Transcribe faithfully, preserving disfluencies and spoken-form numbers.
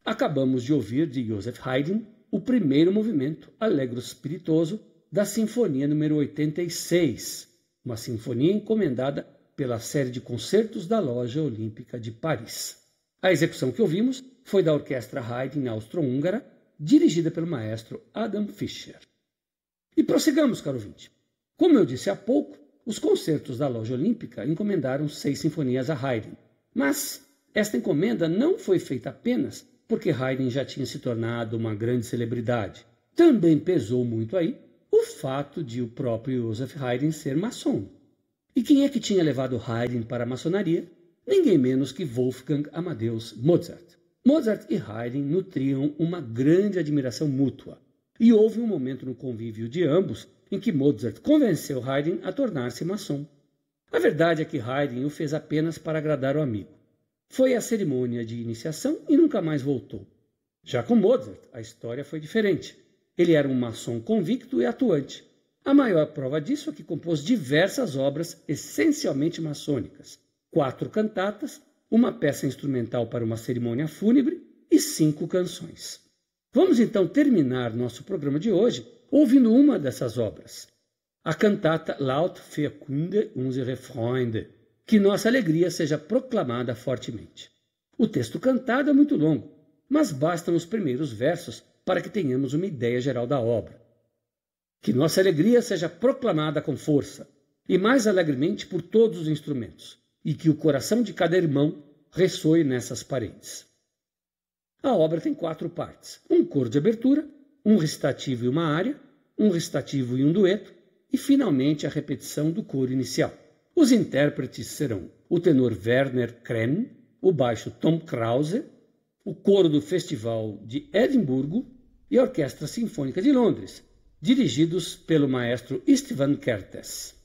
Acabamos de ouvir de Joseph Haydn o primeiro movimento Allegro Spiritoso da Sinfonia número oitenta e seis, uma sinfonia encomendada pela série de concertos da Loja Olímpica de Paris. A execução que ouvimos foi da Orquestra Haydn Austro-Húngara, dirigida pelo maestro Adam Fischer. E prossigamos, caro ouvinte. Como eu disse há pouco, os concertos da Loja Olímpica encomendaram seis sinfonias a Haydn, mas esta encomenda não foi feita apenas porque Haydn já tinha se tornado uma grande celebridade. Também pesou muito aí o fato de o próprio Joseph Haydn ser maçom. E quem é que tinha levado Haydn para a maçonaria? Ninguém menos que Wolfgang Amadeus Mozart. Mozart e Haydn nutriam uma grande admiração mútua, e houve um momento no convívio de ambos em que Mozart convenceu Haydn a tornar-se maçom. A verdade é que Haydn o fez apenas para agradar o amigo. Foi a cerimônia de iniciação e nunca mais voltou. Já com Mozart, a história foi diferente. Ele era um maçom convicto e atuante. A maior prova disso é que compôs diversas obras essencialmente maçônicas, quatro cantatas, uma peça instrumental para uma cerimônia fúnebre e cinco canções. Vamos então terminar nosso programa de hoje ouvindo uma dessas obras, a cantata Laut verkünde unsere Freunde, que nossa alegria seja proclamada fortemente. O texto cantado é muito longo, mas bastam os primeiros versos para que tenhamos uma ideia geral da obra. Que nossa alegria seja proclamada com força, e mais alegremente por todos os instrumentos, e que o coração de cada irmão ressoe nessas paredes. A obra tem quatro partes, um coro de abertura, um recitativo e uma área, um recitativo e um dueto, e finalmente a repetição do coro inicial. Os intérpretes serão o tenor Werner Krenn, o baixo Tom Krause, o coro do Festival de Edimburgo e a Orquestra Sinfônica de Londres, dirigidos pelo maestro Istvan Kertész.